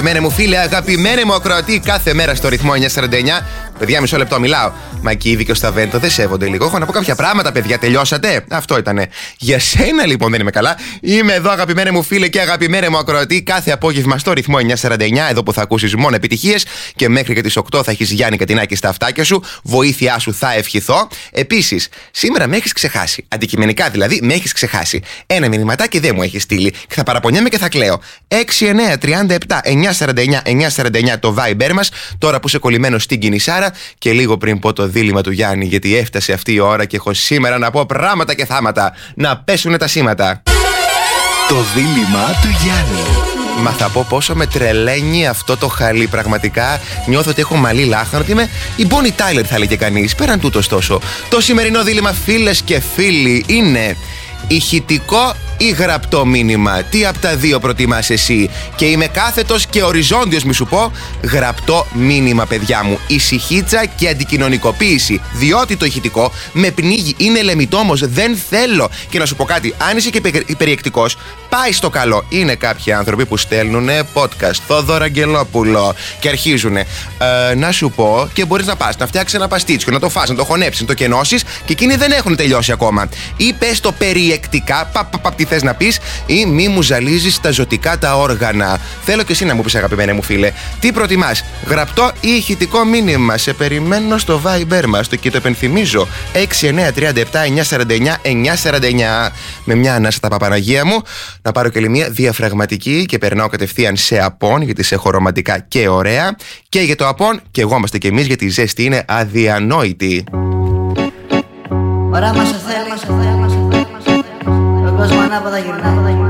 Μένε μου φίλε, αγαπημένε μου ακροατή, κάθε μέρα στο ρυθμό 949. Παιδιά, μισό λεπτό μιλάω. Μα και ήδη και ο Σταβέντο δεν σέβονται λίγο. Έχω να πω κάποια πράγματα, παιδιά. Τελειώσατε. Αυτό ήτανε. Για σένα λοιπόν δεν είμαι καλά. Είμαι εδώ, αγαπημένε μου φίλε και αγαπημένε μου ακροατή, κάθε απόγευμα στο ρυθμό 949. Εδώ που θα ακούσεις μόνο επιτυχίες και μέχρι και τις 8 θα έχεις Γιάννη Κατινάκη στα αυτάκια σου. Βοήθειά σου θα ευχηθώ. Επίσης, σήμερα με έχεις ξεχάσει. Αντικειμενικά δηλαδή, με έχεις ξεχάσει. Ένα μηνυματάκι δεν μου έχεις στείλει. Και θα παραπονιέμαι και θα κλαίω. 6937-949-949 το Viber μας. Τώρα που είσαι κολλημένος στην Κινησάρα. Και λίγο πριν πω το δίλημμα του Γιάννη, γιατί έφτασε αυτή η ώρα και έχω σήμερα να πω πράγματα και θάματα. Να πέσουνε τα σήματα. Το δίλημμα του Γιάννη. Μα θα πω πόσο με τρελαίνει αυτό το χαλί. Πραγματικά νιώθω ότι έχω μαλλί λάχανο, ότι είμαι η Bonnie Tyler, θα έλεγε κανείς. Πέραν τούτο ωστόσο, το σημερινό δίλημμα, φίλες και φίλοι, είναι ηχητικό ή γραπτό μήνυμα. Τι από τα δύο προτιμάς εσύ? Και είμαι κάθετος και οριζόντιος, μη σου πω. Γραπτό μήνυμα, παιδιά μου. Ησυχίτσα και αντικοινωνικοποίηση. Διότι το ηχητικό με πνίγει, είναι λεμιτόμος, δεν θέλω. Και να σου πω κάτι, αν είσαι και περιεκτικός, πάει στο καλό. Είναι κάποιοι άνθρωποι που στέλνουν podcast, Θόδωρα Αγγελόπουλο, και αρχίζουν να σου πω, και μπορείς να πας να φτιάξεις ένα παστίτσιο, να το φας, να το χωνέψεις, να το κενώσεις, και εκείνοι δεν έχουν τελειώσει ακόμα. Ή πες το περιεκτικά, τι θες να πεις, ή μη μου ζαλίζεις τα ζωτικά τα όργανα. Θέλω και εσύ να μου πεις, αγαπημένε μου φίλε, τι προτιμάς, γραπτό ή ηχητικό μήνυμα? Σε περιμένω στο Viber μας και το επενθυμίζω, 6937-949-949. Με μια ανάσα τα Παπαναγία μου, να πάρω και άλλη μια διαφραγματική και περνάω κατευθείαν σε απόν, γιατί σε έχω ρομαντικά και ωραία. Και για το απόν, και εγώ είμαστε κι εμείς, γιατί η ζέστη είναι αδιανόητη. Ωραία μας θέλει, ο κόσμος ανάποδα γυρνάει.